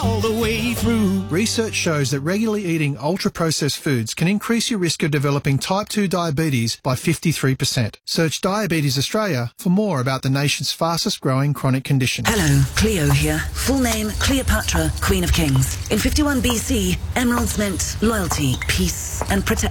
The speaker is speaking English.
all the way through. Research shows that regularly eating ultra-processed foods can increase your risk of developing type 2 diabetes by 53%. Search Diabetes Australia for more about the nation's fastest growing chronic condition. Hello, Cleo here. Full name, Cleopatra, Queen of Kings. In 51 BC, emeralds meant loyalty, peace and protection.